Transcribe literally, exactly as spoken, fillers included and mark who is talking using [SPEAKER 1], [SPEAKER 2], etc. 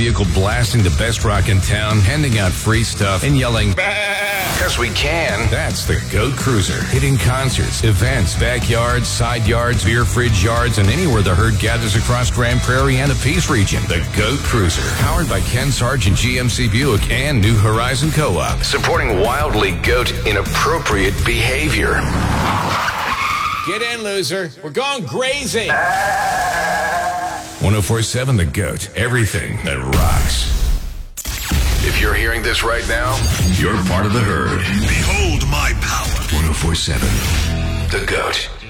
[SPEAKER 1] vehicle blasting the best rock in town, handing out free stuff, and yelling, because we can. That's the GOAT Cruiser. Hitting concerts, events, backyards, side yards, beer fridge yards, and anywhere the herd gathers across Grand Prairie and the Peace region. The GOAT Cruiser. Powered by Ken Sargent G M C Buick and New Horizon Co-op. Supporting wildly GOAT inappropriate behavior.
[SPEAKER 2] Get in, loser. We're going crazy.
[SPEAKER 1] one oh four point seven The GOAT. Everything that rocks. If you're hearing this right now, you're part of the herd.
[SPEAKER 3] Behold my power.
[SPEAKER 1] one oh four point seven The GOAT.